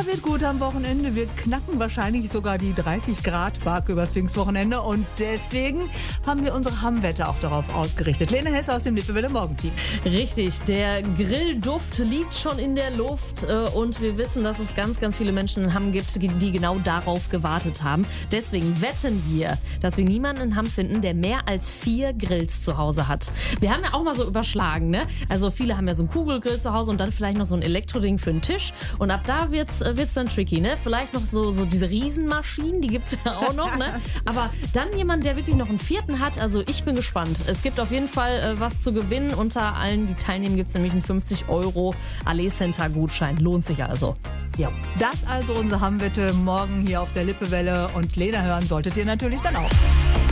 Wetter wird gut am Wochenende. Wir knacken wahrscheinlich sogar die 30-Grad-Marke übers Pfingstwochenende. Und deswegen haben wir unsere Hammwette auch darauf ausgerichtet. Lena Hesse aus dem Lippewelle Morgenteam. Richtig, der Grillduft liegt schon in der Luft. Und wir wissen, dass es ganz, ganz viele Menschen in Hamm gibt, die genau darauf gewartet haben. Deswegen wetten wir, dass wir niemanden in Hamm finden, der mehr als 4 Grills zu Hause hat. Wir haben ja auch mal so überschlagen, ne? Also viele haben ja so einen Kugelgrill zu Hause und dann vielleicht noch so ein Elektroding für den Tisch. Und ab da wird's dann tricky, ne? Vielleicht noch so diese Riesenmaschinen, die gibt's ja auch noch, ne? Aber dann jemand, der wirklich noch einen 4. hat, also ich bin gespannt. Es gibt auf jeden Fall was zu gewinnen. Unter allen, die teilnehmen, gibt's nämlich einen 50 € Allee Center Gutschein. Lohnt sich also. Ja, das also unsere Hammwette morgen hier auf der Lippewelle. Und Lena hören solltet ihr natürlich dann auch.